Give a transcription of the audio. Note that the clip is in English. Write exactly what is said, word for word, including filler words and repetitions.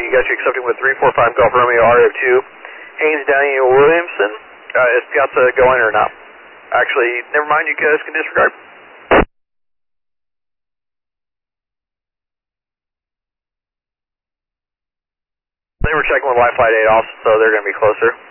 you got you accepting with three four five Golf Romeo R O two, Haynes Daniel Williamson. Uh, is Piazza going or not? Actually, never mind, you guys can disregard. They were checking with Y Flight eight off, so they're going to be closer.